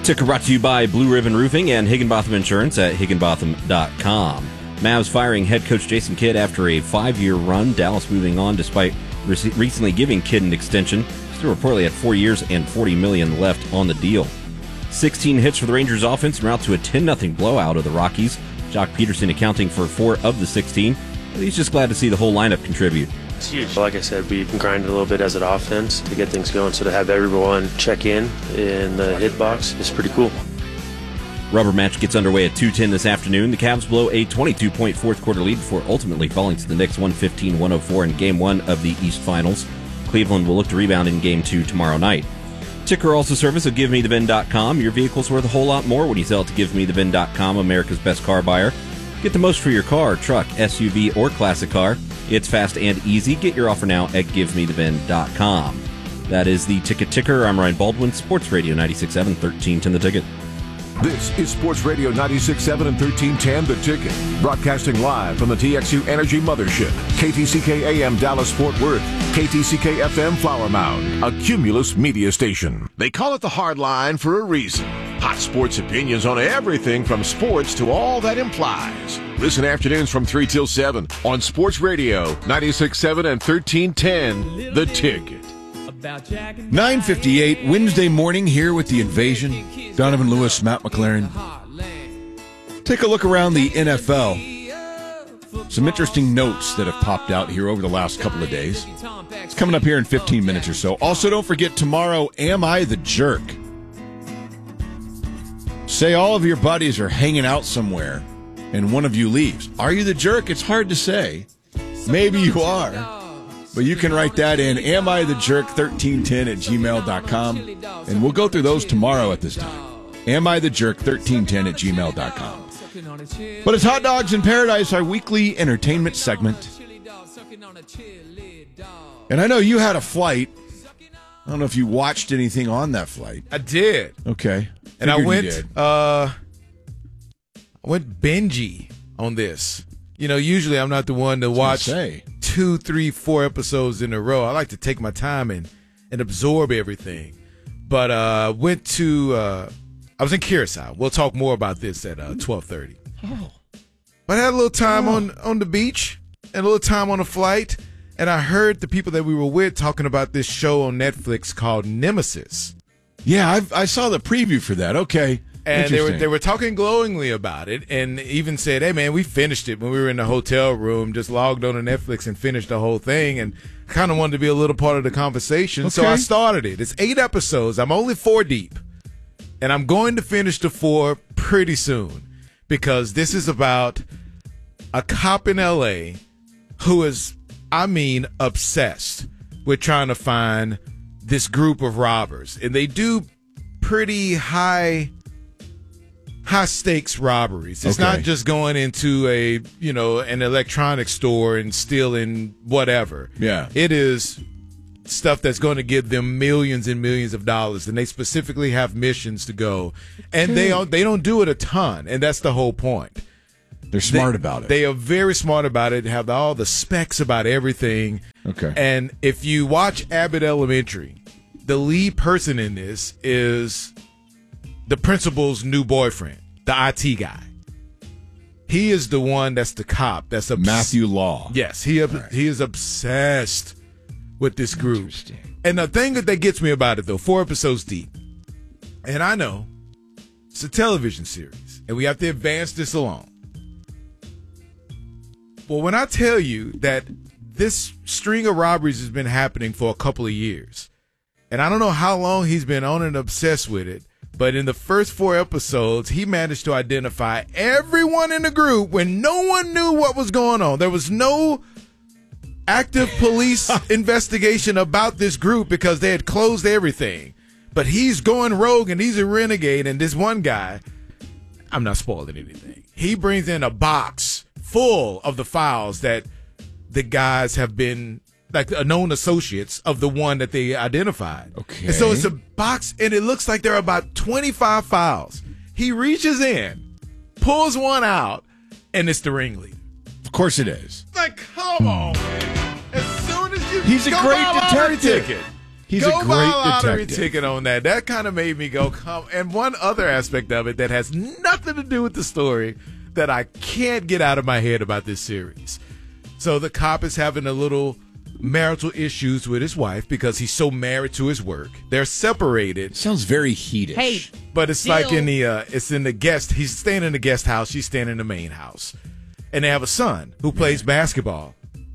Ticker brought to you by Blue Ribbon Roofing and Higginbotham Insurance at higginbotham.com. Mavs firing head coach Jason Kidd after a 5-year run. Dallas moving on despite recently giving Kidd an extension. Still reportedly at 4 years and $40 million left on the deal. 16 hits for the Rangers offense en route to a 10-0 blowout of the Rockies. Jock Peterson accounting for 4 of the 16. But he's just glad to see the whole lineup contribute. It's huge. Like I said, we've grinded a little bit as an offense to get things going. So to have everyone check in the hit box is pretty cool. Rubber match gets underway at 2:10 this afternoon. The Cavs blow a 22-point fourth quarter lead before ultimately falling to the Knicks 115-104 in Game 1 of the East Finals. Cleveland will look to rebound in Game 2 tomorrow night. Ticker also service of GiveMeTheVin.com. Your vehicle's worth a whole lot more when you sell it to GiveMeTheVin.com, America's best car buyer. Get the most for your car, truck, SUV, or classic car. It's fast and easy. Get your offer now at GiveMeTheVin.com. That is the Ticker. I'm Ryan Baldwin, Sports Radio 96.7, 1310 The Ticket. This is Sports Radio 96.7 and 1310 The Ticket. Broadcasting live from the TXU Energy Mothership. KTCK AM Dallas Fort Worth. KTCK FM Flower Mound. A Cumulus media station. They call it the Hard Line for a reason. Hot sports opinions on everything from sports to all that implies. Listen afternoons from 3 till 7 on Sports Radio 96.7 and 1310 The Ticket. 9:58 Wednesday morning here with the Invasion. Donovan Lewis, Matt McLaren. Take a look around the NFL. Some interesting notes that have popped out here over the last couple of days. It's coming up here in 15 minutes or so. Also, don't forget tomorrow, Am I the Jerk? Say all of your buddies are hanging out somewhere and one of you leaves. Are you the jerk? It's hard to say. Maybe you are. But you can write that in, Am I the Jerk 1310 at gmail.com. And we'll go through those tomorrow at this time. Am I the Jerk 1310 at gmail.com. But it's Hot Dogs in Paradise, our weekly entertainment segment. And I know you had a flight. I don't know if you watched anything on that flight. I did. Okay. And I went Benji on this. You know, usually I'm not the one to watch 2, 3, 4 episodes in a row. I like to take my time and absorb everything. But I was in Curacao. We'll talk more about this at 12:30. Oh. But I had a little time on the beach and a little time on a flight, and I heard the people that we were with talking about this show on Netflix called Nemesis. Yeah, I saw the preview for that. Okay. And they were talking glowingly about it, and even said, hey, man, we finished it when we were in the hotel room, just logged on to Netflix and finished the whole thing, and kind of wanted to be a little part of the conversation. Okay. So I started it. It's 8 episodes. I'm only 4 deep, and I'm going to finish the 4 pretty soon, because this is about a cop in L.A. who is, obsessed with trying to find this group of robbers. And they do pretty high stakes robberies. It's not just going into an electronics store and stealing whatever. Yeah. It is stuff that's going to give them millions and millions of dollars, and they specifically have missions to go. And they don't do it a ton, and that's the whole point. They're smart about it. They are very smart about it, have all the specs about everything. Okay. And if you watch Abbott Elementary, the lead person in this is the principal's new boyfriend, the IT guy. He is the one that's the cop. That's Matthew Law. Yes, he is obsessed with this group. Interesting. And the thing that gets me about it, though, 4 episodes deep, and I know it's a television series, and we have to advance this along. Well, when I tell you that this string of robberies has been happening for a couple of years, and I don't know how long he's been on and obsessed with it, but in the first 4 episodes, he managed to identify everyone in the group when no one knew what was going on. There was no active police investigation about this group because they had closed everything. But he's going rogue, and he's a renegade, and this one guy, I'm not spoiling anything, he brings in a box full of the files that the guys have been, like, known associates of the one that they identified. Okay. And so it's a box, and it looks like there are about 25 files. He reaches in, pulls one out, and it's the ringleader. Of course it is. Like, come on, man. As soon as you He's a great detective. ticket, He's go a great buy a lottery detective. ticket on that. That kind of made me go, come. And one other aspect of it that has nothing to do with the story that I can't get out of my head about this series. So the cop is having a little marital issues with his wife because he's so married to his work. They're separated. Sounds very heatish. Hey, But it's like in the it's in the guest. He's staying in the guest house. She's staying in the main house, and they have a son who plays basketball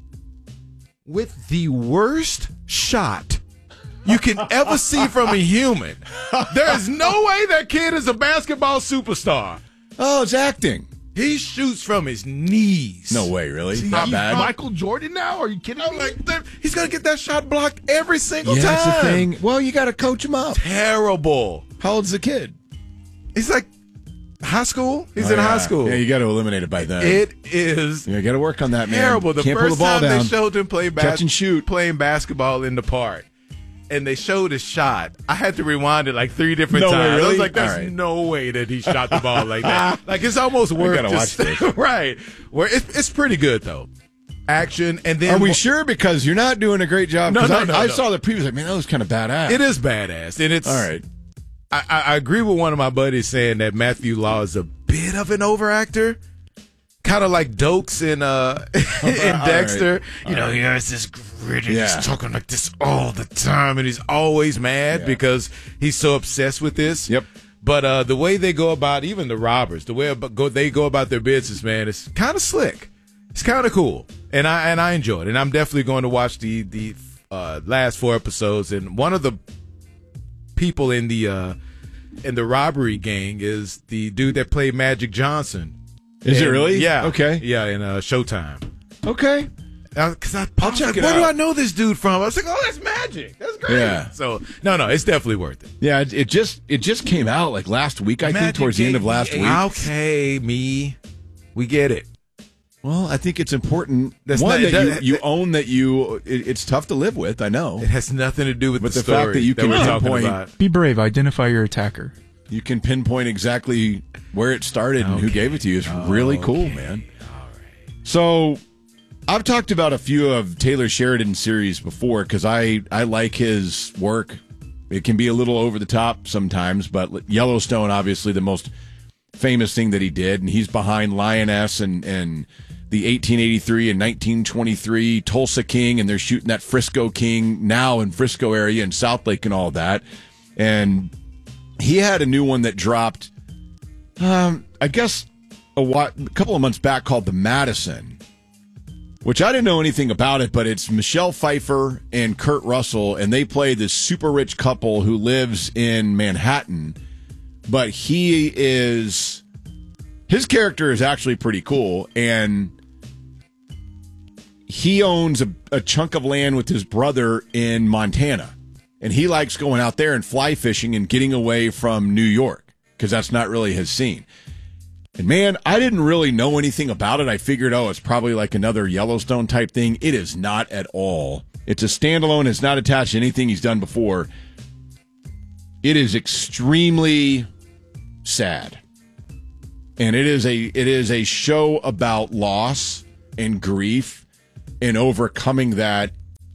with the worst shot you can ever see from a human. There is no way that kid is a basketball superstar. Oh, it's acting. He shoots from his knees. No way, really? Not bad. Michael Jordan now? Are you kidding I'm me? like, he's gonna get that shot blocked every single Yeah, time. that's the thing. Well, you got to coach him up. Terrible. How old's the kid? He's like high school. He's in high school. Yeah, you got to eliminate it by then. It is You got to work on that, man. terrible. The Can't pull first the ball time down. they showed him Catch and shoot. playing basketball in the park, and they showed his shot, I had to rewind it like 3 different No way, times. I really? was like, "There's All right. no way that he shot the ball like that." Like it's almost worth gotta watch just this. right. Where it's pretty good though. Action and then Are we sure? Because you're not doing a great job. No, 'Cause no, I no. saw the previews. Like, man, that was kind of badass. It is badass, and it's All right. I agree with one of my buddies saying that Matthew Law is a bit of an overactor, kind of like Dokes in Dexter. right. You know, he has this grit and Yeah. he's talking like this all the time, and he's always mad because he's so obsessed with this. Yep. But the way they go about, even the robbers, the way they go about their business, man, it's kind of slick. It's kind of cool, and I enjoy it, and I'm definitely going to watch the last 4 episodes. And one of the people in the robbery gang is the dude that played Magic Johnson. Is it And- really? Yeah. Okay. Yeah, in Showtime. Okay. Because I'll check it where out. do I know this dude from? I was like, oh, that's Magic. That's great. Yeah. So no, it's definitely worth it. Yeah, it just came out like last week. I think towards the end of last week. Okay, we get it. Well, I think it's important. That's One, not- that you own that it's tough to live with. I know. It has nothing to do with But the the fact story that you can we're talking pinpoint- about. Be brave. Identify your attacker. You can pinpoint exactly where it started and who gave it to you. It's really cool, man. So, I've talked about a few of Taylor Sheridan's series before because I like his work. It can be a little over the top sometimes, but Yellowstone, obviously, the most famous thing that he did, and he's behind Lioness and the 1883 and 1923 Tulsa King, and they're shooting that Frisco King now in Frisco area and South Lake and all that. And he had a new one that dropped, I guess, a couple of months back called The Madison, which I didn't know anything about it, but it's Michelle Pfeiffer and Kurt Russell, and they play this super rich couple who lives in Manhattan, but his character is actually pretty cool, and he owns a chunk of land with his brother in Montana, and he likes going out there and fly fishing and getting away from New York because that's not really his scene. And man, I didn't really know anything about it. I figured, it's probably like another Yellowstone type thing. It is not at all. It's a standalone. It's not attached to anything he's done before. It is extremely sad. And it is a show about loss and grief and overcoming that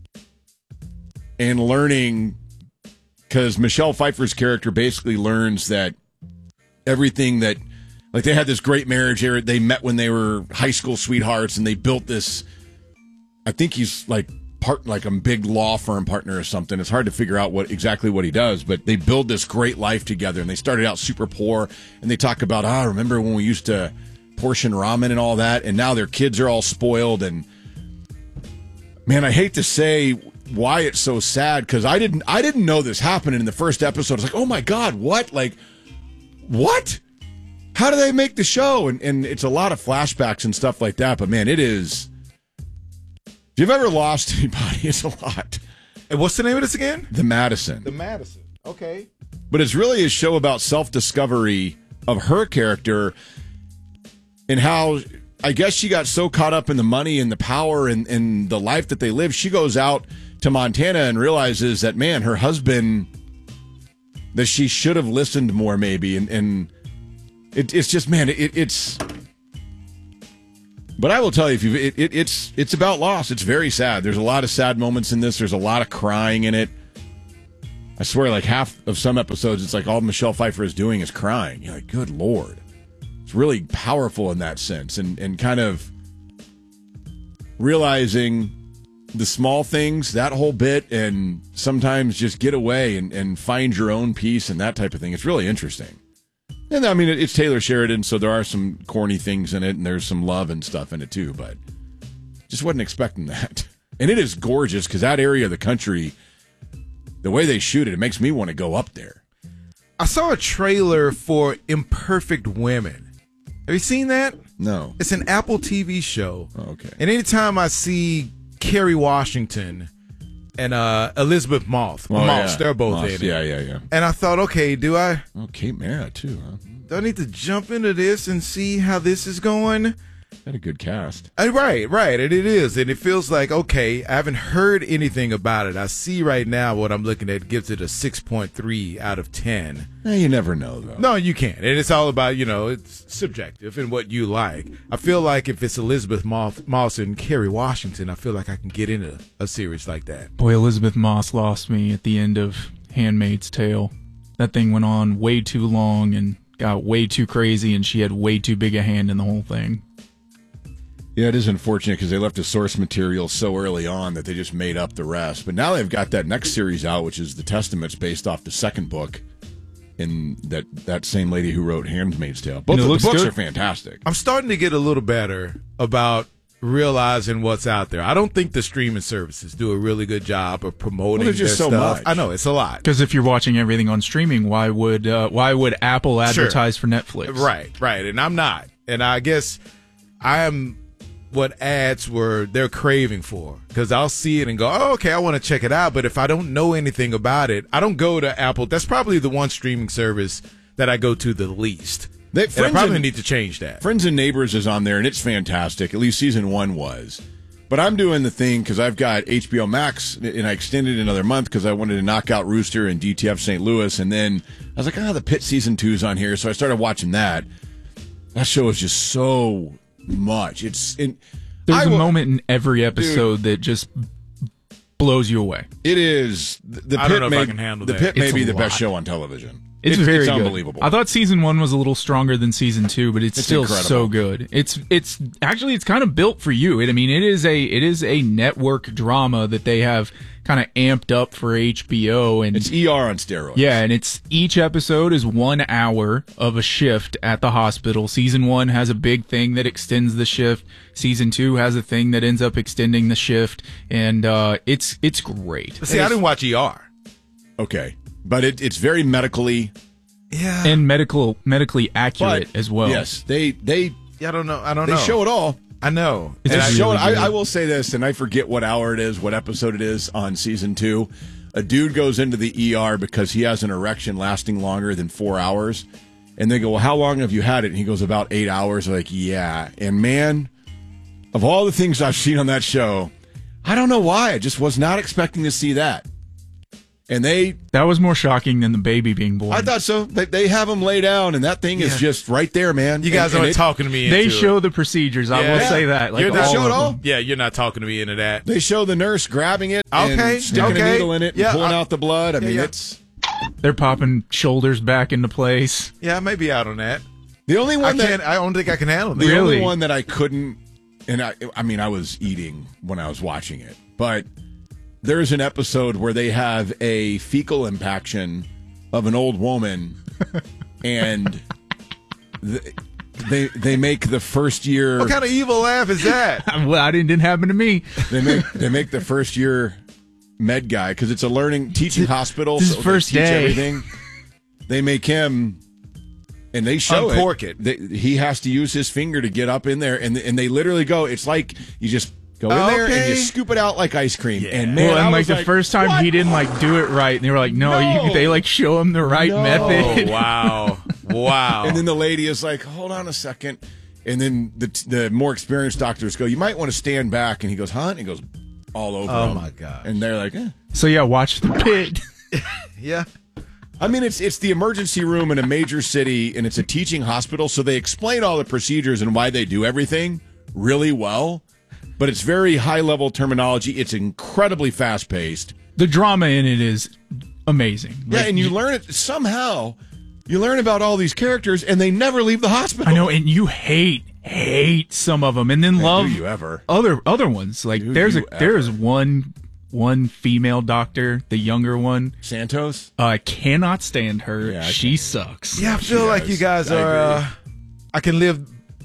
and learning, because Michelle Pfeiffer's character basically learns that everything that, like, they had this great marriage. They met when they were high school sweethearts, and they built this. I think he's like a big law firm partner or something. It's hard to figure out exactly what he does, but they build this great life together. And they started out super poor, and they talk about, remember when we used to portion ramen and all that, and now their kids are all spoiled. And man, I hate to say why it's so sad, because I didn't know this happened in the first episode. It's like, oh my God, what? Like, what? How do they make the show? And it's a lot of flashbacks and stuff like that. But man, it is. If you've ever lost anybody, it's a lot. And what's the name of this again? The Madison. The Madison. Okay. But it's really a show about self-discovery of her character and how, I guess, she got so caught up in the money and the power and the life that they live. She goes out to Montana and realizes that, man, her husband, that she should have listened more maybe. And it's just, man, it's. But I will tell you, it's about loss. It's very sad. There's a lot of sad moments in this. There's a lot of crying in it. I swear, like half of some episodes, it's like all Michelle Pfeiffer is doing is crying. You're like, good Lord. It's really powerful in that sense, and kind of realizing the small things, that whole bit, and sometimes just get away and find your own peace and that type of thing. It's really interesting. And I mean, it's Taylor Sheridan, so there are some corny things in it, and there's some love and stuff in it too, but just wasn't expecting that. And it is gorgeous because that area of the country, the way they shoot it, it makes me want to go up there. I saw a trailer for Imperfect Women. Have you seen that? No. It's an Apple TV show. Oh, okay. And anytime I see Kerry Washington and Elizabeth Moss, they're both in it. Yeah. And I thought, okay, do I Kate Mara, too, huh? need to jump into this and see how this is going? Had a good cast. Right. And it is. And it feels like, okay, I haven't heard anything about it. I see right now what I'm looking at gives it a 6.3 out of 10. You never know, though. No, you can't. And it's all about, it's subjective and what you like. I feel like if it's Elizabeth Moss and Kerry Washington, I feel like I can get into a series like that. Boy, Elizabeth Moss lost me at the end of Handmaid's Tale. That thing went on way too long and got way too crazy, and she had way too big a hand in the whole thing. Yeah, it is unfortunate because they left the source material so early on that they just made up the rest. But now they've got that next series out, which is The Testaments, based off the second book in that same lady who wrote Handmaid's Tale. Both of the books are fantastic. I'm starting to get a little better about realizing what's out there. I don't think the streaming services do a really good job of promoting there's just their so stuff. much. I know, it's a lot. Because if you're watching everything on streaming, why would Apple advertise for Netflix? Right. And I'm not. And I guess I am what ads they're craving for, because I'll see it and go, oh, okay, I want to check it out. But if I don't know anything about it, I don't go to Apple. That's probably the one streaming service that I go to the least. I probably need to change that. Friends and Neighbors is on there, and it's fantastic. At least season 1 was. But I'm doing the thing because I've got HBO Max, and I extended another month because I wanted to knock out Rooster and DTF St. Louis. And then I was like, the Pitt season 2's on here. So I started watching that. That show is just so much. There's a moment in every episode that just blows you away. It is. I don't know if I can handle that. The Pitt may be the best show on television. It's very good. Unbelievable. I thought season 1 was a little stronger than season 2, but it's still incredible. So good. It's kind of built for you. It is a network drama that they have kind of amped up for HBO, and it's ER on steroids. Yeah, and each episode is 1 hour of a shift at the hospital. Season 1 has a big thing that extends the shift. Season 2 has a thing that ends up extending the shift, and it's great. See, I didn't watch ER. Okay. But it's very medically, and medically accurate as well. Yes, they. I don't know. They show it all. I know. I will say this, and I forget what hour it is, what episode it is on season 2. A dude goes into the ER because he has an erection lasting longer than 4 hours, and they go, "Well, how long have you had it?" And he goes, "About 8 hours." They're like, yeah. And man, of all the things I've seen on that show, I don't know why. I just was not expecting to see that. And that was more shocking than the baby being born. I thought so. They have him lay down, and that thing is just right there, man. You guys aren't talking to me into They show the procedures. I will say that. You're not show it all? Yeah, you're not talking to me into that. They show the nurse grabbing it and sticking a needle in it and pulling out the blood. I mean, they're popping shoulders back into place. Yeah, I may be out on that. The only one I don't think I can handle that. The only one that I couldn't, and I was eating when I was watching it, but there's an episode where they have a fecal impaction of an old woman, and they make the first year. What kind of evil laugh is that? Well, it didn't happen to me. They make the first year med guy, because it's a teaching hospital. This first day, everything. They make him, and they show uncork it. He has to use his finger to get up in there, and they literally go. It's like you just go in there and you scoop it out like ice cream. Yeah. And man, and the first time he didn't do it right, and they were like, "No, they show him the right method." Wow. And then the lady is like, "Hold on a second," and then the more experienced doctors go, "You might want to stand back," and he goes, "Huh?" And he goes all over. Oh him. my god! And they're like, eh. So yeah, watch The Pit. Yeah. I mean, it's the emergency room in a major city, and it's a teaching hospital, so they explain all the procedures and why they do everything really well. But it's very high-level terminology. It's incredibly fast-paced. The drama in it is amazing. Yeah, Like, and you learn it somehow. You learn about all these characters, and they never leave the hospital. I know, and you hate some of them, and then love do you ever. other ones. Like Do there's you there's one female doctor, the younger one. Santos? I cannot stand her. Yeah, She sucks. Yeah, I feel like does. you guys I are. I can live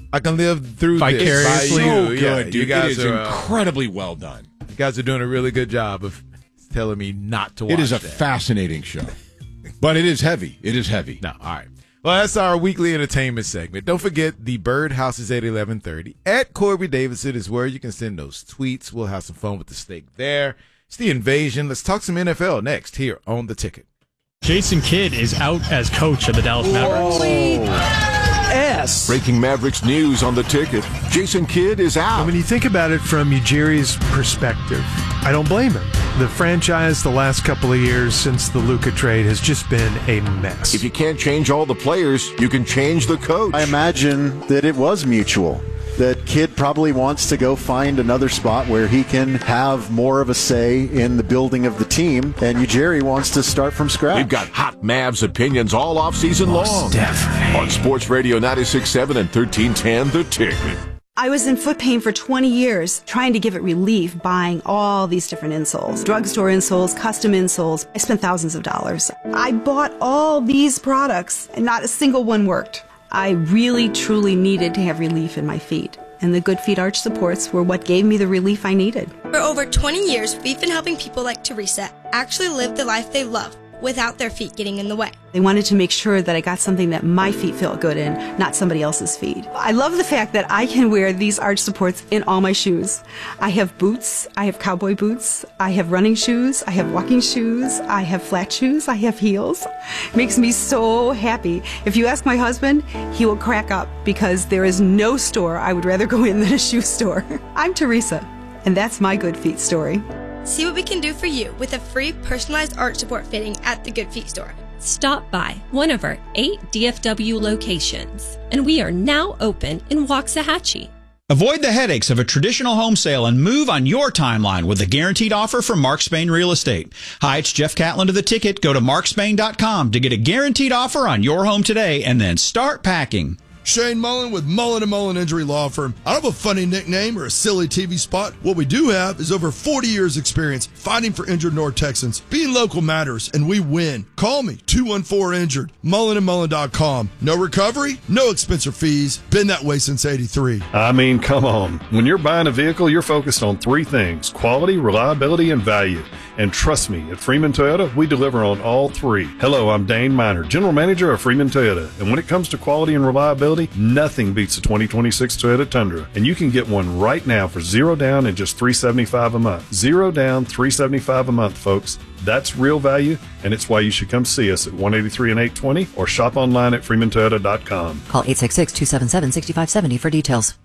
through Vicariously. this by you. So good, Yeah, dude. you guys it is are. incredibly well done. You guys are doing a really good job of telling me not to watch It is a that. fascinating show. But it is heavy. It is heavy. No, all right. Well, that's our weekly entertainment segment. Don't forget the Birdhouse is at 11:30. At Corby Davidson is where you can send those tweets. We'll have some fun with the steak there. It's the invasion. Let's talk some NFL next here on The Ticket. Jason Kidd is out as coach of the Dallas Mavericks. Breaking Mavericks news on The Ticket. Jason Kidd is out. When you think about it from Ujiri's perspective, I don't blame him. The franchise the last couple of years since the Luka trade has just been a mess. If you can't change all the players, you can change the coach. I imagine that it was mutual. That Kidd probably wants to go find another spot where he can have more of a say in the building of the team, and Ujiri wants to start from scratch. We've got hot Mavs opinions all off season long. On Sports Radio 96.7 and 1310 The Ticket. I was in foot pain for 20 years, trying to give it relief, buying all these different insoles. Drugstore insoles, custom insoles. I spent thousands of dollars. I bought all these products, and not a single one worked. I really, truly needed to have relief in my feet. And the Good Feet arch supports were what gave me the relief I needed. For over 20 years, we've been helping people like Teresa actually live the life they love without their feet getting in the way. They wanted to make sure that I got something that my feet felt good in, not somebody else's feet. I love the fact that I can wear these arch supports in all my shoes. I have boots, I have cowboy boots, I have running shoes, I have walking shoes, I have flat shoes, I have heels. It makes me so happy. If you ask my husband, he will crack up because there is no store I would rather go in than a shoe store. I'm Teresa, and that's my Good Feet story. See what we can do for you with a free personalized arch support fitting at the Good Feet store. Stop by one of our 8 DFW locations, and we are now open in Waxahachie. Avoid the headaches of a traditional home sale and move on your timeline with a guaranteed offer from Mark Spain Real Estate. Hi, it's Jeff Catlin of The Ticket. Go to markspain.com to get a guaranteed offer on your home today and then start packing. Shane Mullen with Mullen & Mullen Injury Law Firm. I don't have a funny nickname or a silly TV spot. What we do have is over 40 years experience fighting for injured North Texans. Being local matters, and we win. Call me, 214-INJURED, mullenandmullen.com. No recovery, no expense or fees. Been that way since 83. I mean, come on. When you're buying a vehicle, you're focused on 3 things: quality, reliability, and value. And trust me, at Freeman Toyota, we deliver on all 3. Hello, I'm Dane Miner, General Manager of Freeman Toyota. And when it comes to quality and reliability, nothing beats the 2026 Toyota Tundra. And you can get one right now for 0 down and just $375 a month. 0 down, $375 a month, folks. That's real value, and it's why you should come see us at 183 and 820 or shop online at freemantoyota.com. Call 866-277-6570 for details.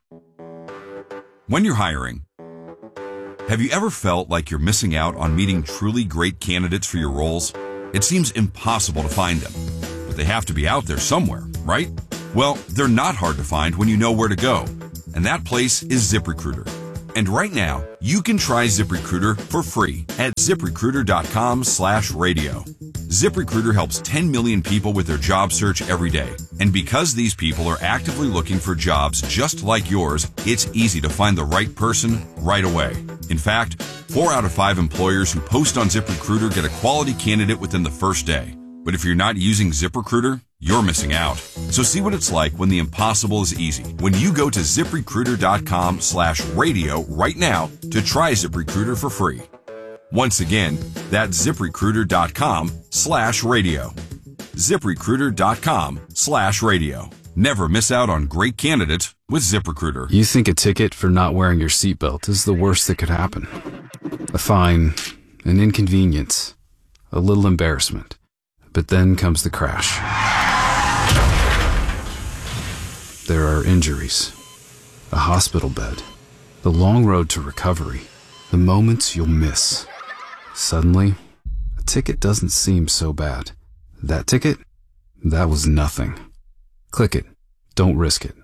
When you're hiring, have you ever felt like you're missing out on meeting truly great candidates for your roles? It seems impossible to find them, but they have to be out there somewhere, right? Well, they're not hard to find when you know where to go, and that place is ZipRecruiter. And right now, you can try ZipRecruiter for free at ZipRecruiter.com/radio. ZipRecruiter helps 10 million people with their job search every day. And because these people are actively looking for jobs just like yours, it's easy to find the right person right away. In fact, 4 out of 5 employers who post on ZipRecruiter get a quality candidate within the first day. But if you're not using ZipRecruiter, you're missing out. So see what it's like when the impossible is easy. When you go to ZipRecruiter.com/radio right now to try ZipRecruiter for free. Once again, that's ZipRecruiter.com/radio. ZipRecruiter.com/radio. Never miss out on great candidates with ZipRecruiter. You think a ticket for not wearing your seatbelt is the worst that could happen. A fine, an inconvenience, a little embarrassment. But then comes the crash. There are injuries, a hospital bed, the long road to recovery, the moments you'll miss. Suddenly, a ticket doesn't seem so bad. That ticket? That was nothing. Click it. Don't risk it.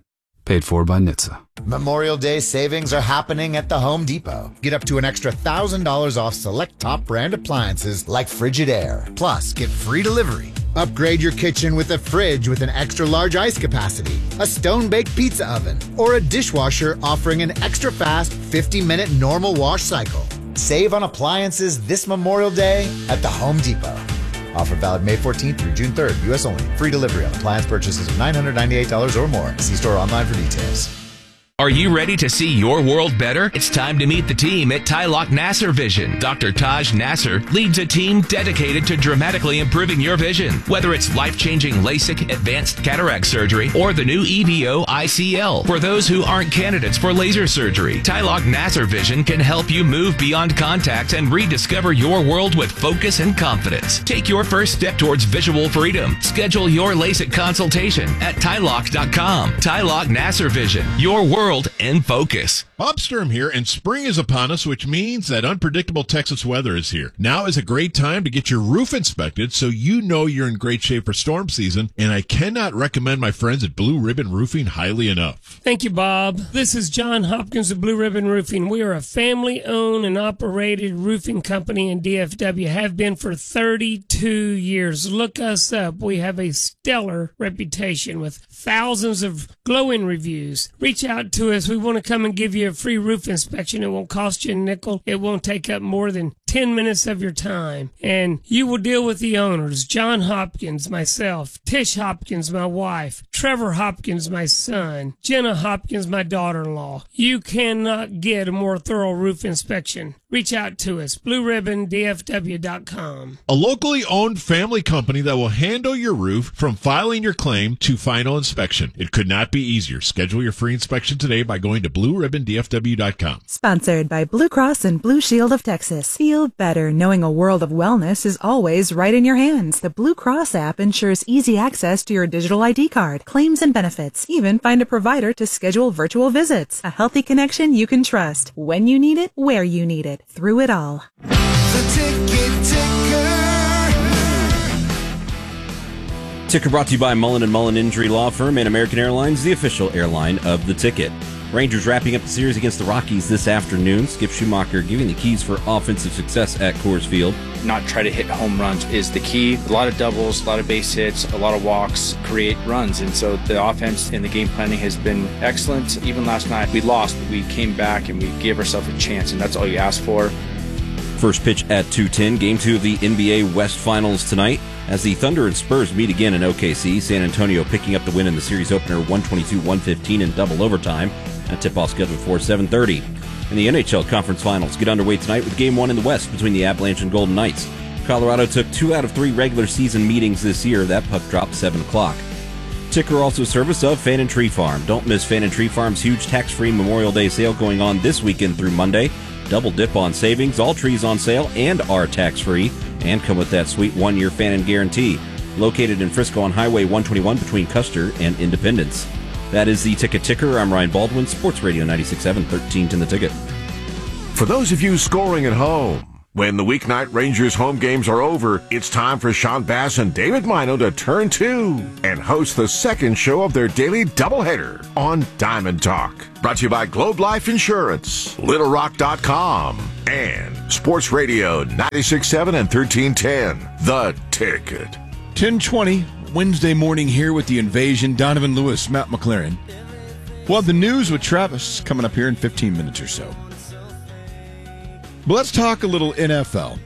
Paid for by NHTSA. Memorial Day savings are happening at the Home Depot. Get up to an extra $1,000 off select top brand appliances like Frigidaire. Plus, get free delivery. Upgrade your kitchen with a fridge with an extra large ice capacity, a stone-baked pizza oven, or a dishwasher offering an extra fast 50-minute normal wash cycle. Save on appliances this Memorial Day at the Home Depot. Offer valid May 14th through June 3rd. U.S. only. Free delivery on appliance purchases of $998 or more. See store online for details. Are you ready to see your world better? It's time to meet the team at Tylock Nasser Vision. Dr. Taj Nasser leads a team dedicated to dramatically improving your vision. Whether it's life-changing LASIK advanced cataract surgery or the new EVO ICL. For those who aren't candidates for laser surgery, Tylock Nasser Vision can help you move beyond contacts and rediscover your world with focus and confidence. Take your first step towards visual freedom. Schedule your LASIK consultation at Tylock.com. Tylock Nasser Vision. Your world in focus. Bob Sturm here, and spring is upon us, which means that unpredictable Texas weather is here. Now is a great time to get your roof inspected so you know you're in great shape for storm season, and I cannot recommend my friends at Blue Ribbon Roofing highly enough. Thank you, Bob. This is John Hopkins of Blue Ribbon Roofing. We are a family-owned and operated roofing company in DFW, have been for 32 years. Look us up. We have a stellar reputation with thousands of glowing reviews. Reach out to us. We want to come and give you a free roof inspection. It won't cost you a nickel. It won't take up more than 10 minutes of your time. And you will deal with the owners, John Hopkins, myself, Tish Hopkins, my wife, Trevor Hopkins, my son, Jenna Hopkins, my daughter-in-law. You cannot get a more thorough roof inspection. Reach out to us, blueribbondfw.com. A locally owned family company that will handle your roof from filing your claim to final inspection. It could not be easier. Schedule your free inspection today by going to blueribbondfw.com. Sponsored by Blue Cross and Blue Shield of Texas. Feel better knowing a world of wellness is always right in your hands. The Blue Cross app ensures easy access to your digital ID card, claims and benefits. Even find a provider to schedule virtual visits. A healthy connection you can trust. When you need it, where you need it. Through it all. Ticker brought to you by Mullen & Mullen Injury Law Firm and American Airlines, the official airline of the Ticket. Rangers wrapping up the series against the Rockies this afternoon. Skip Schumacher giving the keys for offensive success at Coors Field. Not try to hit home runs is the key. A lot of doubles, a lot of base hits, a lot of walks create runs. And so the offense and the game planning has been excellent. Even last night we lost, but we came back and we gave ourselves a chance, and that's all you ask for. First pitch at 2:10. Game 2 of the NBA West Finals tonight. As the Thunder and Spurs meet again in OKC, San Antonio picking up the win in the series opener 122-115 in double overtime. A tip-off scheduled for 7:30. And the NHL Conference Finals get underway tonight with Game 1 in the West between the Avalanche and Golden Knights. Colorado took 2 out of 3 regular season meetings this year. That puck dropped 7 o'clock. Ticker also service of Fan and Tree Farm. Don't miss Fan and Tree Farm's huge tax-free Memorial Day sale going on this weekend through Monday. Double dip on savings, all trees on sale and are tax-free, and come with that sweet 1-year fan and guarantee. Located in Frisco on Highway 121 between Custer and Independence. That is the Ticker. I'm Ryan Baldwin, Sports Radio 96.7, 1310 The Ticket. For those of you scoring at home, when the weeknight Rangers home games are over, it's time for Sean Bass and David Mino to turn to and host the second show of their daily doubleheader on Diamond Talk. Brought to you by Globe Life Insurance, LittleRock.com, and Sports Radio 96.7 and 1310 The Ticket. 10:20 Wednesday morning here with the Invasion. Donovan Lewis, Matt McLaren. Well, the news with Travis coming up here in 15 minutes or so. But let's talk a little NFL.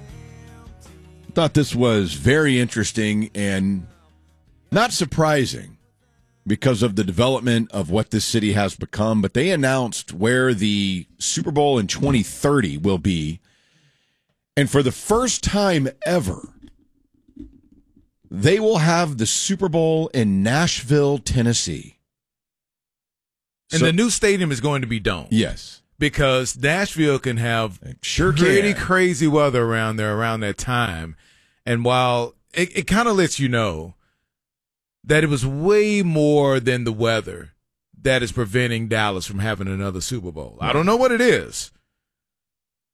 Thought this was very interesting and not surprising because of the development of what this city has become. But they announced where the Super Bowl in 2030 will be. And for the first time ever, they will have the Super Bowl in Nashville, Tennessee. And the new stadium is going to be domed. Yes. Because Nashville can have pretty crazy weather around there around that time. And while it kind of lets you know that it was way more than the weather that is preventing Dallas from having another Super Bowl. I don't know what it is.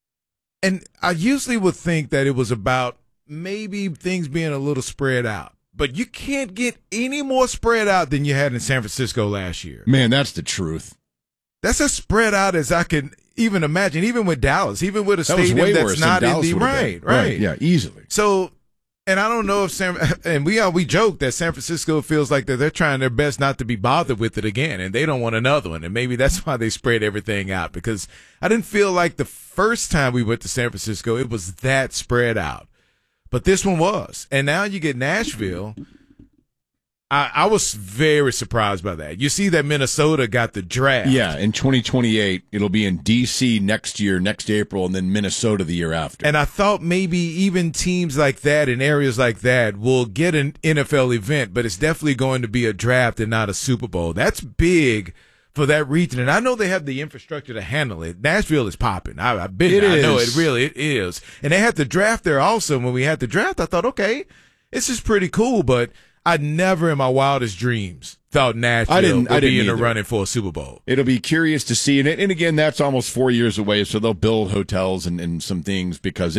And I usually would think that it was about maybe things being a little spread out. but you can't get any more spread out than you had in San Francisco last year. Man, that's the truth. That's as spread out as I can even imagine, even with Dallas, even with a stadium that's not in the right. Yeah, easily. So, and I don't know if we joke that San Francisco feels like that they're trying their best not to be bothered with it again, and they don't want another one, and maybe that's why they spread everything out, because I didn't feel like the first time we went to San Francisco it was that spread out, but this one was, and now you get Nashville. I was very surprised by that. You see that Minnesota got the draft. Yeah, in 2028, it'll be in D.C. next April, and then Minnesota the year after. And I thought maybe even teams like that in areas like that will get an NFL event, but it's definitely going to be a draft and not a Super Bowl. That's big for that region, and I know they have the infrastructure to handle it. Nashville is popping. I've been there. I know it really is. And they had the draft there also. When we had the draft, I thought, okay, this is pretty cool, but I never in my wildest dreams thought Nashville would be in the running for a Super Bowl. It'll be curious to see. And again, that's almost 4 years away, so they'll build hotels and some things because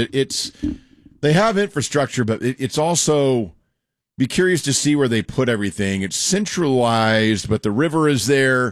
they have infrastructure, but it's also be curious to see where they put everything. It's centralized, but the river is there.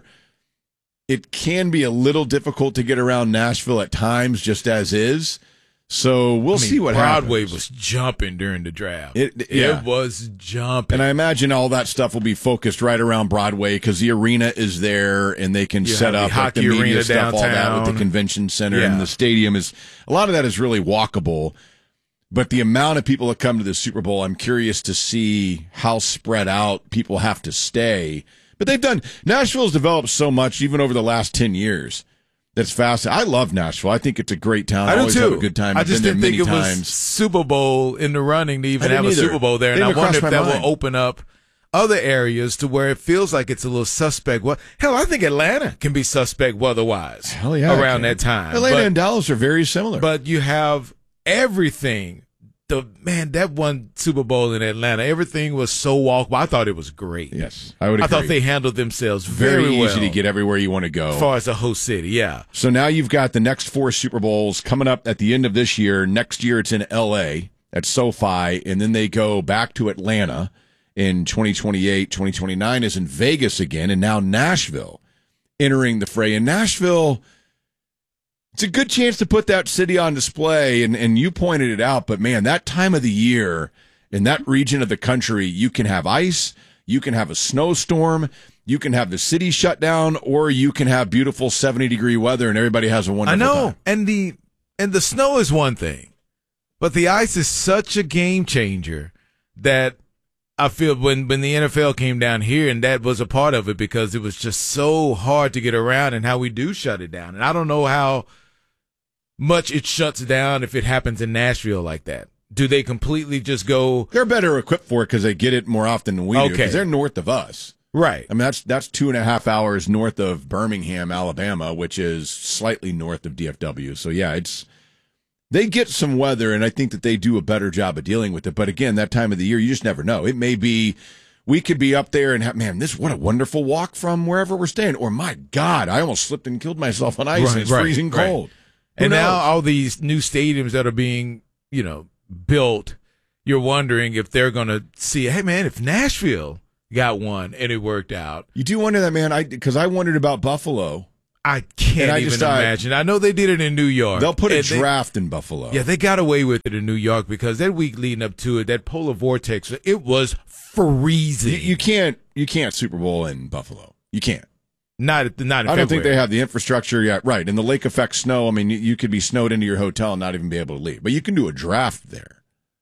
It can be a little difficult to get around Nashville at times, just as is. So we'll see what Broadway happens. was jumping during the draft. It was jumping. And I imagine all that stuff will be focused right around Broadway because the arena is there and they can set up hockey the media arena stuff, downtown. all that with the convention center and the stadium is a lot of that is really walkable. But the amount of people that come to the Super Bowl, I'm curious to see how spread out people have to stay. But Nashville's developed so much even over the last 10 years. That's fast. I love Nashville. I think it's a great town. I do always too. have a good time. I just didn't think it times. was Super Bowl in the running to even have a either. Super Bowl there. And I Didn't wonder if cross that my mind. will open up other areas to where it feels like it's a little suspect. Well, hell, I think Atlanta can be suspect weather-wise around that time. Atlanta and Dallas are very similar. But you have everything. That one Super Bowl in Atlanta, everything was so walkable. I thought it was great. Yes, I would agree. I thought they handled themselves very well. easy to get everywhere you want to go. As far as a host city, yeah. So now you've got the next 4 Super Bowls coming up at the end of this year. Next year it's in L.A. at SoFi, and then they go back to Atlanta in 2028. 2029 is in Vegas again, and now Nashville entering the fray. In Nashville, it's a good chance to put that city on display, and you pointed it out, but man, that time of the year in that region of the country, you can have ice, you can have a snowstorm, you can have the city shut down, or you can have beautiful 70-degree weather and everybody has a wonderful time. And the snow is one thing, but the ice is such a game changer that I feel when the NFL came down here, and that was a part of it because it was just so hard to get around and how we do shut it down. And I don't know how much it shuts down if it happens in Nashville like that. Do they completely just go? They're better equipped for it because they get it more often than we do. Because they're north of us. Right. I mean, that's 2.5 hours north of Birmingham, Alabama, which is slightly north of DFW. So, yeah, they get some weather, and I think that they do a better job of dealing with it. But, again, that time of the year, you just never know. It may be we could be up there and have, man, what a wonderful walk from wherever we're staying. Or, my God, I almost slipped and killed myself on ice, and it's freezing cold. And now all these new stadiums that are being, built, you're wondering if they're going to see, hey, man, if Nashville got one and it worked out. You do wonder that, man, because I wondered about Buffalo. I can't even imagine. I know they did it in New York. They'll put a draft in Buffalo. Yeah, they got away with it in New York because that week leading up to it, that polar vortex, it was freezing. You can't Super Bowl in Buffalo. You can't. Not in February. I don't think they have the infrastructure yet. Right. And the lake effect snow, I mean, you could be snowed into your hotel and not even be able to leave. But you can do a draft there.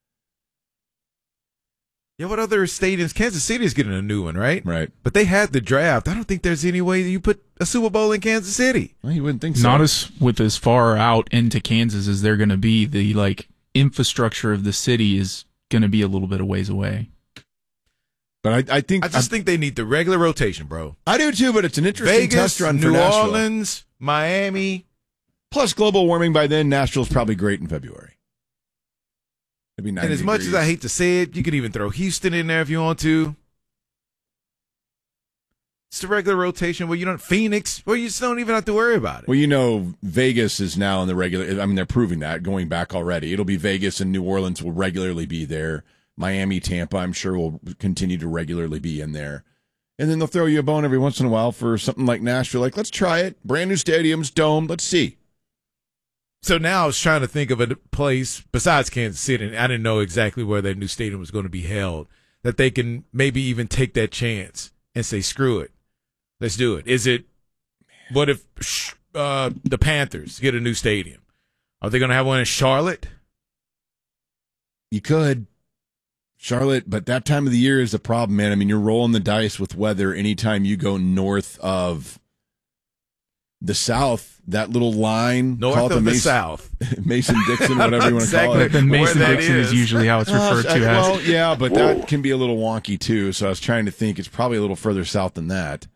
Yeah, what other stadiums? Kansas City is getting a new one, right? Right. But they had the draft. I don't think there's any way that you put a Super Bowl in Kansas City. Well, you wouldn't think so. Not as far out into Kansas as they're going to be. The infrastructure of the city is going to be a little bit of ways away. But I just think they need the regular rotation, bro. I do too, but it's an interesting test run for New Nashville. Orleans, Miami. Plus global warming by then, Nashville's probably great in February. It'd be 90 And as much as I hate to say it, you could even throw Houston in there if you want to. It's the regular rotation where you don't Phoenix, where you just don't even have to worry about it. Well, Vegas is now in the regular. I mean, they're proving that going back already. It'll be Vegas and New Orleans will regularly be there. Miami, Tampa, I'm sure will continue to regularly be in there. And then they'll throw you a bone every once in a while for something like Nashville. Like, let's try it. Brand new stadiums, dome. Let's see. So now I was trying to think of a place besides Kansas City, and I didn't know exactly where their new stadium was going to be held, that they can maybe even take that chance and say, screw it. Let's do it. What if the Panthers get a new stadium? Are they going to have one in Charlotte? You could. Charlotte, but that time of the year is the problem, man. I mean, you're rolling the dice with weather anytime you go north of the South. That little line. North of the South. Mason-Dixon, whatever you want to call it. The Mason-Dixon is usually how it's referred to as. Well, yeah, but that can be a little wonky, too. So I was trying to think it's probably a little further south than that.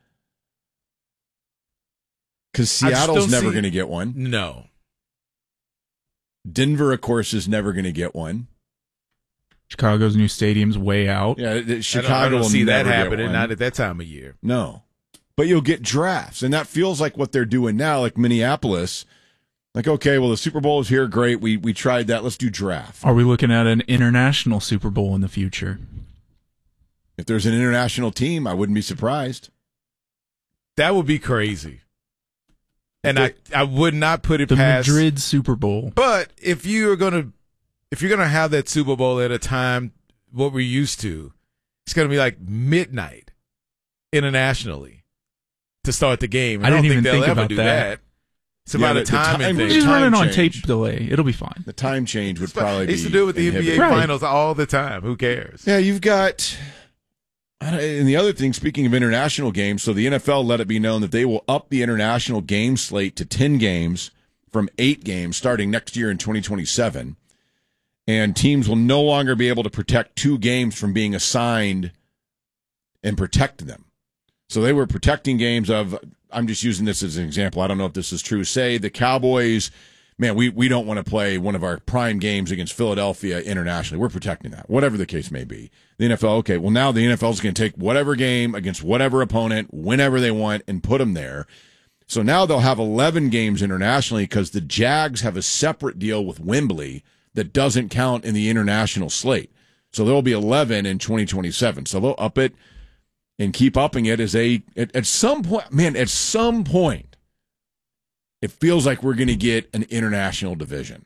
Because Seattle's never going to get one. No. Denver, of course, is never going to get one. Chicago's new stadium's way out. Yeah, Chicago I don't will see that never get happening, one. not at that time of year. No. But you'll get drafts, and that feels like what they're doing now, like Minneapolis. Like, okay, well, the Super Bowl is here. Great. We tried that. Let's do draft. Are we looking at an international Super Bowl in the future? If there's an international team, I wouldn't be surprised. That would be crazy. And I would not put it the past Madrid Super Bowl. But if you're gonna have that Super Bowl at a time what we're used to, it's gonna be like midnight internationally to start the game. I didn't even they'll think ever about do that. It's about a timing thing. He's running on tape delay. It'll be fine. The time change would probably be. They used to do it with the NBA Finals all the time. Who cares? Yeah, you've got. And the other thing, speaking of international games, so the NFL let it be known that they will up the international game slate to 10 games from 8 games starting next year in 2027. And teams will no longer be able to protect 2 games from being assigned and protect them. So they were protecting games of, I'm just using this as an example. I don't know if this is true. Say the Cowboys, man, we don't want to play one of our prime games against Philadelphia internationally. We're protecting that, whatever the case may be. The NFL, okay, well, now the NFL is going to take whatever game against whatever opponent, whenever they want, and put them there. So now they'll have 11 games internationally because the Jags have a separate deal with Wembley that doesn't count in the international slate. So there will be 11 in 2027. So they'll up it and keep upping it as at some point, man, at some point, it feels like we're going to get an international division.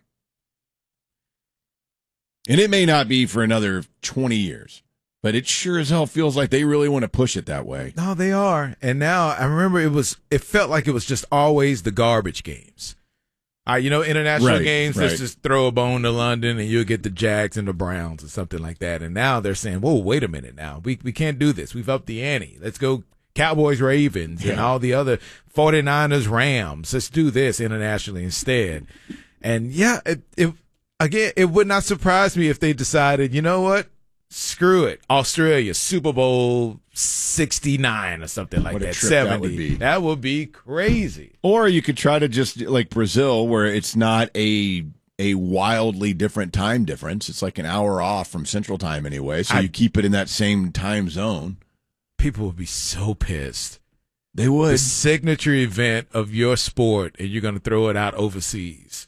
And it may not be for another 20 years, but it sure as hell feels like they really want to push it that way. No, they are. And now I remember it felt like it was just always the garbage games. International games, let's just throw a bone to London and you'll get the Jags and the Browns or something like that. And now they're saying, whoa, wait a minute now. We can't do this. We've upped the ante. Let's go Cowboys, Ravens, and all the other 49ers, Rams. Let's do this internationally instead. And yeah, it would not surprise me if they decided, you know what? Screw it. Australia, Super Bowl 69 or something like that. 70. That would be crazy. Or you could try to just like Brazil, where it's not a wildly different time difference. It's like an hour off from Central Time anyway. So you keep it in that same time zone. People would be so pissed. They would. The signature event of your sport, and you're going to throw it out overseas.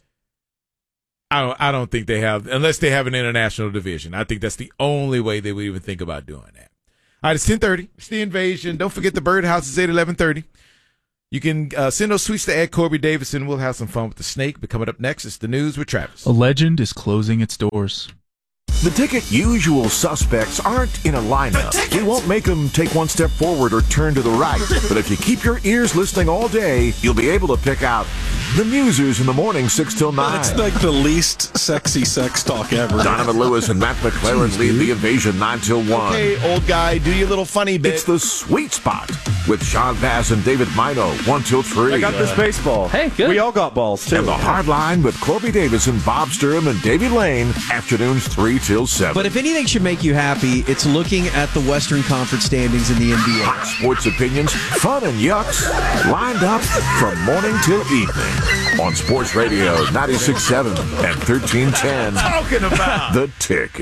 I don't think they have, unless they have an international division. I think that's the only way they would even think about doing that. All right, it's 10:30. It's the Invasion. Don't forget the Birdhouse is 8:11:30. You can send those tweets to Corby Davidson. We'll have some fun with the snake. But coming up next, it's the news with Travis. A legend is closing its doors. The Ticket usual suspects aren't in a lineup. We won't make them take one step forward or turn to the right. But if you keep your ears listening all day, you'll be able to pick out the Musers in the morning, 6 till 9. It's like the least sexy sex talk ever. Donovan Lewis and Matt McLaren lead the Invasion 9 till 1. Okay, old guy, do your little funny bit. It's the Sweet Spot with Sean Bass and David Mino, 1 till 3. I got this baseball. Hey, good. We all got balls, too. And the Hard Line with Corby Davidson, Bob Sturm, and Davey Lane, afternoons 3 till 7. But if anything should make you happy, it's looking at the Western Conference standings in the NBA. Hot sports opinions, fun and yucks, lined up from morning till evening on Sports Radio 96.7 and 1310. Talking about The Ticket.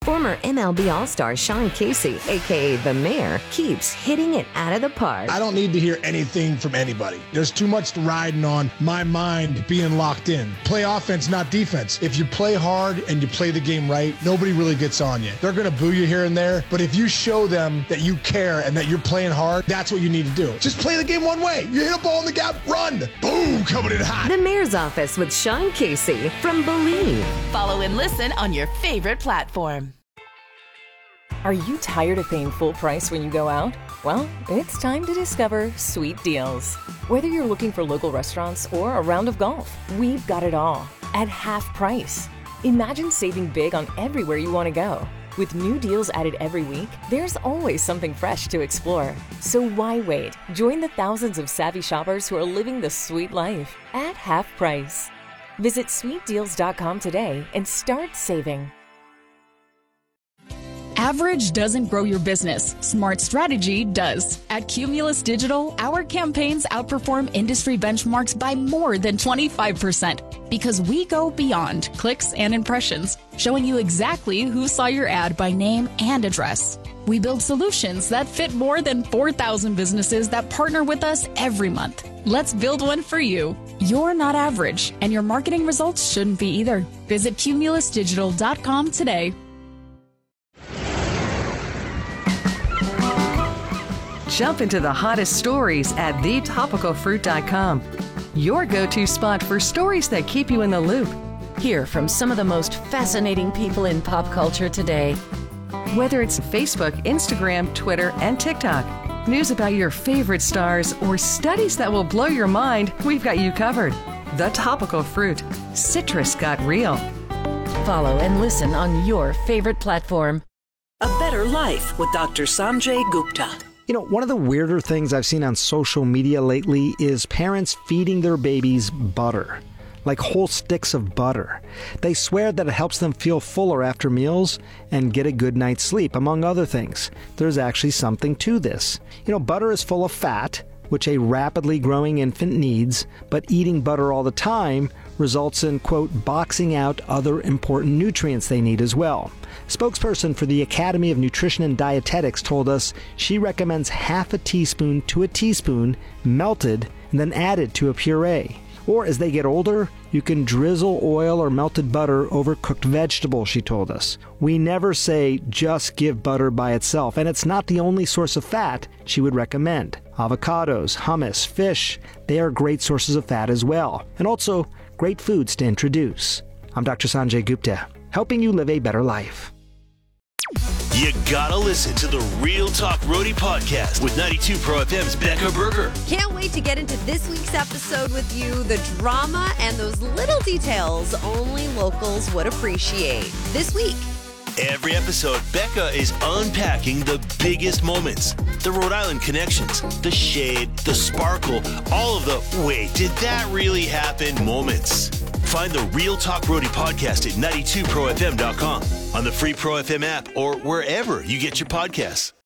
Former MLB All-Star Sean Casey, a.k.a. The Mayor, keeps hitting it out of the park. I don't need to hear anything from anybody. There's too much riding on my mind being locked in. Play offense, not defense. If you play hard and you play the game right, nobody really gets on you. They're going to boo you here and there, but if you show them that you care and that you're playing hard, that's what you need to do. Just play the game one way. You hit a ball in the gap, run. Boom, coming in hot. The Mayor's Office with Sean Casey from Believe. Follow and listen on your favorite platform. Are you tired of paying full price when you go out? Well, it's time to discover Sweet Deals. Whether you're looking for local restaurants or a round of golf, we've got it all at half price. Imagine saving big on everywhere you want to go. With new deals added every week, there's always something fresh to explore. So why wait? Join the thousands of savvy shoppers who are living the sweet life at half price. Visit sweetdeals.com today and start saving. Average doesn't grow your business. Smart strategy does. At Cumulus Digital, our campaigns outperform industry benchmarks by more than 25% because we go beyond clicks and impressions, showing you exactly who saw your ad by name and address. We build solutions that fit more than 4,000 businesses that partner with us every month. Let's build one for you. You're not average, and your marketing results shouldn't be either. Visit cumulusdigital.com today. Jump into the hottest stories at thetopicalfruit.com. Your go-to spot for stories that keep you in the loop. Hear from some of the most fascinating people in pop culture today. Whether it's Facebook, Instagram, Twitter, and TikTok, news about your favorite stars, or studies that will blow your mind, we've got you covered. The Topical Fruit. Citrus got real. Follow and listen on your favorite platform. A Better Life with Dr. Sanjay Gupta. You know, one of the weirder things I've seen on social media lately is parents feeding their babies butter, like whole sticks of butter. They swear that it helps them feel fuller after meals and get a good night's sleep, among other things. There's actually something to this. You know, butter is full of fat, which a rapidly growing infant needs, but eating butter all the time results in, quote, boxing out other important nutrients they need as well. Spokesperson for the Academy of Nutrition and Dietetics told us she recommends half a teaspoon to a teaspoon melted and then added to a puree. Or as they get older, you can drizzle oil or melted butter over cooked vegetables, she told us. We never say just give butter by itself, and it's not the only source of fat she would recommend. Avocados, hummus, fish, they are great sources of fat as well, and also great foods to introduce. I'm Dr. Sanjay Gupta, helping you live a better life. You gotta listen to the Real Talk Roadie podcast with 92 Pro FM's Becca Berger. Can't wait to get into this week's episode with you. The drama and those little details only locals would appreciate. This week. Every episode, Becca is unpacking the biggest moments. The Rhode Island connections, the shade, the sparkle, all of the wait, did that really happen moments. Find the Real Talk Roadie podcast at 92profm.com, on the free Pro FM app, or wherever you get your podcasts.